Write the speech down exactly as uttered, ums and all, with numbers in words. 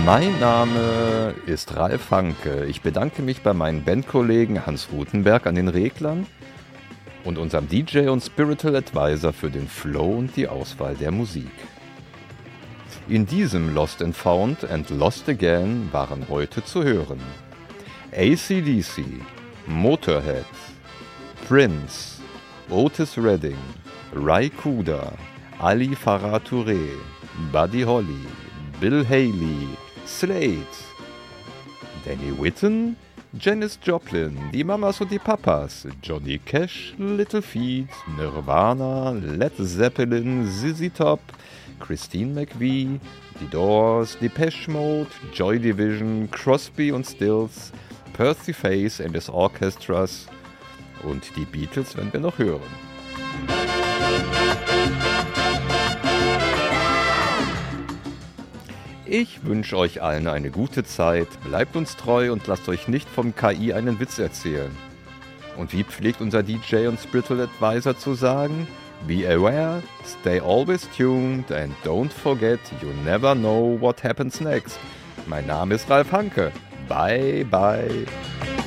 Mein Name ist Ralf Hanke. Ich bedanke mich bei meinen Bandkollegen Hans Rutenberg an den Reglern und unserem D J und Spiritual Advisor für den Flow und die Auswahl der Musik. In diesem Lost and Found and Lost Again waren heute zu hören A C D C, Motorhead, Prince, Otis Redding, Ry Cooder, Ali Farah Touré, Buddy Holly, Bill Haley, Slade, Danny Whitten, Janis Joplin, die Mamas und die Papas, Johnny Cash, Little Feat, Nirvana, Led Zeppelin, Z Z Top, Christine McVie, die Doors, Depeche Mode, Joy Division, Crosby und Stills, Percy Faith and his Orchestras und die Beatles werden wir noch hören. Ich wünsche euch allen eine gute Zeit, bleibt uns treu und lasst euch nicht vom K I einen Witz erzählen. Und wie pflegt unser D J und Spiritual Advisor zu sagen? Be aware, stay always tuned and don't forget, you never know what happens next. Mein Name ist Ralf Hanke. Bye, bye.